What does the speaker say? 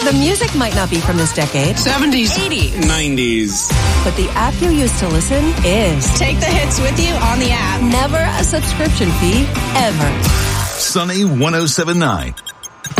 The music might not be from this decade. 70s. 80s. 90s. But the app you use to listen is. Take the hits with you on the app. Never a subscription fee, ever. Sunny 107.9.